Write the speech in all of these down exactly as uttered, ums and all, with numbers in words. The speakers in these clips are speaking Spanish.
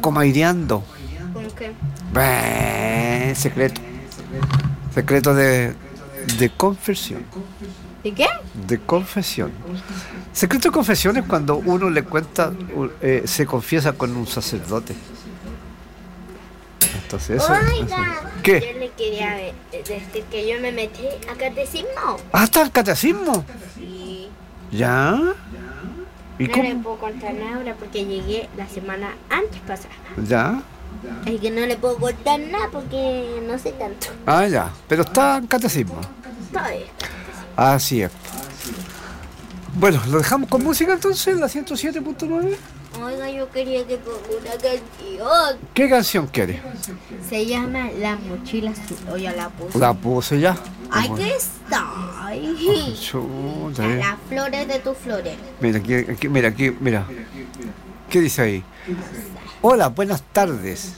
como aireando. ¿Con qué? Bah, secreto. Secreto de, de confesión. ¿De qué? De confesión. Secreto de confesión es cuando uno le cuenta, eh, se confiesa con un sacerdote. Entonces, eso, Oiga, eso. ¿Qué? yo le quería eh, decir que yo me metí a catecismo. ¿Ah, está el catecismo? Sí. ¿Ya? ¿Y No le cómo? puedo contar nada ahora porque llegué la semana antes pasada. ¿Ya? Es que no le puedo contar nada porque no sé tanto. Ah, ya. Pero está en catecismo. Todavía. Así es. Bueno, ¿lo dejamos con música entonces? La ciento siete punto nueve. Oiga, yo quería que ponga una canción. ¿Qué canción quiere? Se llama La Mochila Azul. O ya la puse. La puse ya. ¡Ay, que está! Ay. Chuta, eh. Las flores de tu florero. Mira, aquí, aquí, mira, aquí, mira. ¿Qué dice ahí? Hola, buenas tardes.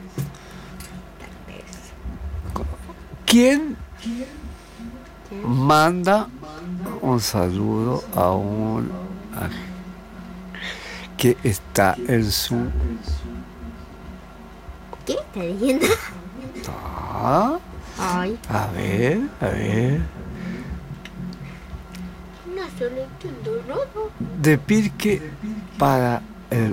¿Quién manda un saludo a un ángel que está en su... ¿Qué está diciendo? Ah, Ay, a ver, a ver. no se le entiendo nada. De Pirque para el...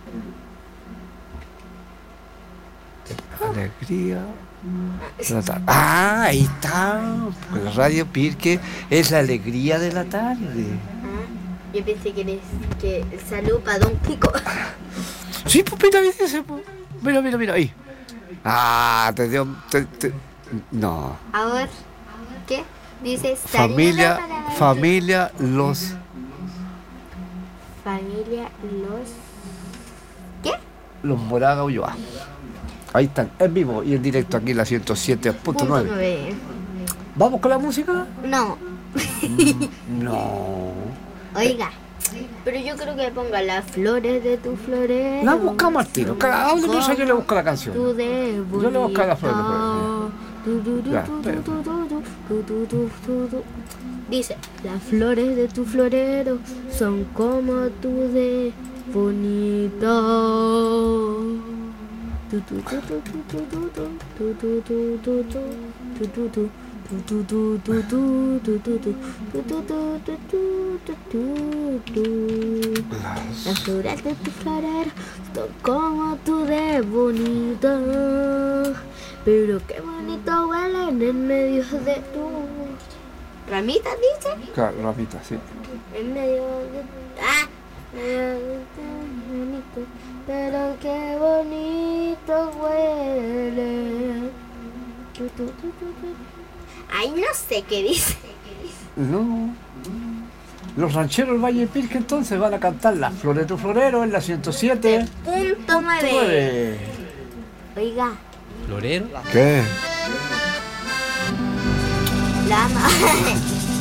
Alegría. La tarde. Ah, ahí está. Pues la radio Pirque es la alegría de la tarde. Ah, yo pensé que eres que el saludo para Don Kiko. Sí, pues mira, mira, ese, pues. Mira, mira, mira, ahí. Ah, te dio... te- te- no. A ver, ¿qué? Dice Familia, saludo para- familia, los... Familia los... ¿Qué? Los Moraga Ulloa. Ahí están, en vivo y en directo aquí en la ciento siete punto Punto nueve. nueve. ¿Vamos con la música? No. No. Oiga, pero yo creo que ponga las flores de tu florero. La buscamos al tiro. Cada hable no sé, yo le busco la canción. Tú de Yo le busco las flores de bonito. Tu, tu, tu, Ya, tu, espera. tu, tu, tu, tu, tu, tu, tu, tu. Dice, las flores de tu florero son como tú de bonito. Tu, tu, tu, tu, tu, tu, tu, tu, tu, tu, tu, tu, tu, tu, tu. Tu, tu, tu, tu, tu, tu, tu, tu, tu, tu, tu, tu, tu, tu, tu. Las flores de tu florero son como tú de bonito, pero qué bonito huelen en medio de tu ramita, dice, Claro, Ramita, sí. en medio de ah, medio de tu ramito, pero qué bonito huele. Tu, tu, tu, tu, tu. Ay, no sé qué dice. No. Los rancheros del Valle Pirque entonces van a cantar Las Flores de tu Florero en la ciento siete Punto nueve. nueve. Oiga, ¿Florero? ¿Qué? la ma-